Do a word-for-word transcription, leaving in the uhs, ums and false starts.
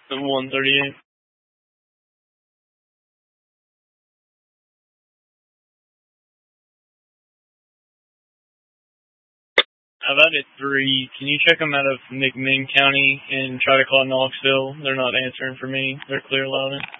one thirty-eight. I've added three. Can you check them out of McMinn County and try to call Knoxville? They're not answering for me. They're clear louding.